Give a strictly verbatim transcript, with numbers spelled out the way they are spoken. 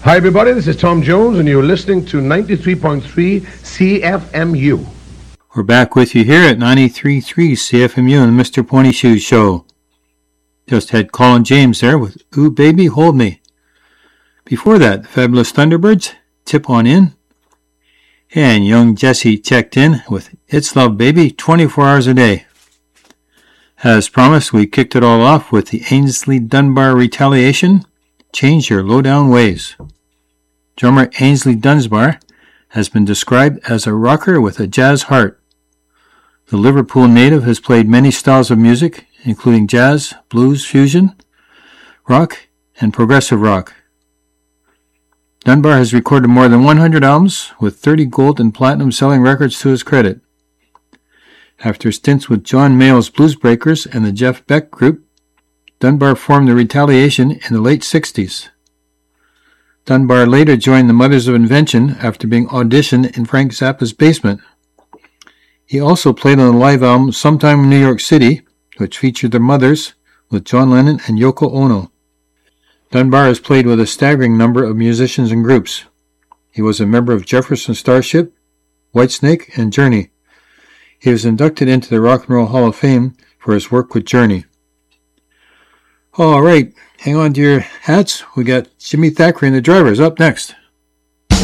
Hi, everybody. This is Tom Jones, and you're listening to ninety-three point three C F M U. We're back with you here at ninety-three point three C F M U and the Mister Pointy Shoes Show. Just had Colin James there with Ooh Baby Hold Me. Before that, the Fabulous Thunderbirds, Tip On In. And young Jesse checked in with It's Love Baby twenty-four hours a day. As promised, we kicked it all off with the Ainsley Dunbar Retaliation, Change Your Lowdown Ways. Drummer Ainsley Dunbar has been described as a rocker with a jazz heart. The Liverpool native has played many styles of music, including jazz, blues, fusion, rock, and progressive rock. Dunbar has recorded more than one hundred albums, with thirty gold and platinum selling records to his credit. After stints with John Mayall's Blues Breakers and the Jeff Beck Group, Dunbar formed the Retaliation in the late sixties. Dunbar later joined the Mothers of Invention after being auditioned in Frank Zappa's basement. He also played on the live album Sometime in New York City, which featured the Mothers with John Lennon and Yoko Ono. Dunbar has played with a staggering number of musicians and groups. He was a member of Jefferson Starship, Whitesnake, and Journey. He was inducted into the Rock and Roll Hall of Fame for his work with Journey. All right, hang on to your hats. We got Jimmy Thackeray and the Drivers up next.